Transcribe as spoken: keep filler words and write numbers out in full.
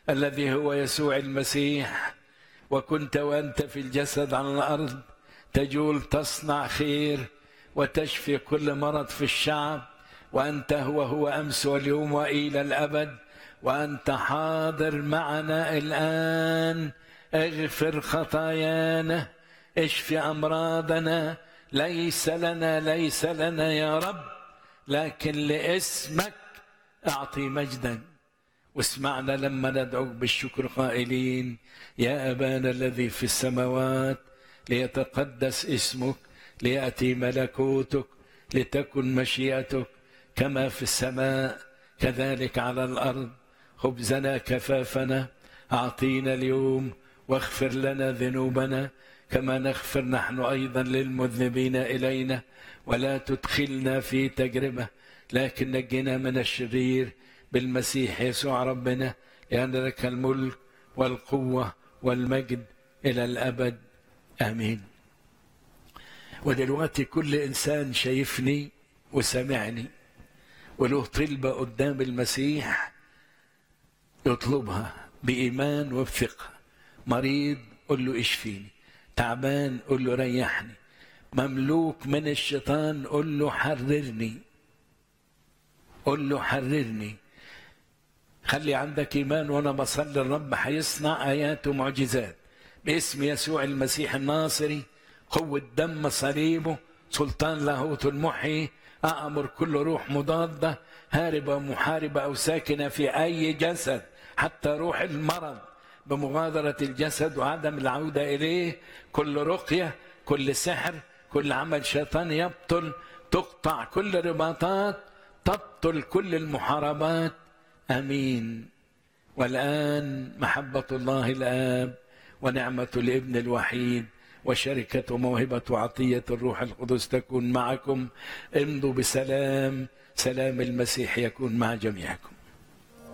الذي هو يسوع المسيح، وكنت وأنت في الجسد على الأرض تجول تصنع خير وتشفي كل مرض في الشعب، وأنت هو هو أمس واليوم وإلى الأبد، وأنت حاضر معنا الآن. اغفر خطايانا، اشف أمراضنا، ليس لنا ليس لنا يا رب، لكن لاسمك أعطي مجدا. واسمعنا لما ندعوك بالشكر قائلين: يا أبانا الذي في السماوات، ليتقدس اسمك، ليأتي ملكوتك، لتكن مشيئتك كما في السماء كذلك على الأرض. خبزنا كفافنا أعطينا اليوم، واغفر لنا ذنوبنا كما نغفر نحن أيضا للمذنبين إلينا، ولا تدخلنا في تجربة لكن نجنا من الشرير، بالمسيح يسوع ربنا، لأن لك الملك والقوة والمجد إلى الأبد آمين. ودلوقتي كل إنسان شايفني وسمعني وله طلبة قدام المسيح يطلبها بإيمان وبثقة. مريض قل له اشفيني، تعبان قل له ريحني، مملوك من الشيطان قل له حررني، قل له حررني. خلي عندك إيمان، وأنا بصلي الرب هيصنع آيات ومعجزات باسم يسوع المسيح الناصري، قوة دم صليبه، سلطان لاهوت المحيي. أأمر كل روح مضادة هاربة محاربة أو ساكنة في أي جسد، حتى روح المرض، بمغادرة الجسد وعدم العودة إليه. كل رقية، كل سحر، كل عمل شيطان يبطل، تقطع كل رباطات، تبطل كل المحاربات. آمين. والآن محبة الله الآب ونعمة الابن الوحيد وشركة وموهبة وعطية الروح القدس تكون معكم. امضوا بسلام، سلام المسيح يكون مع جميعكم.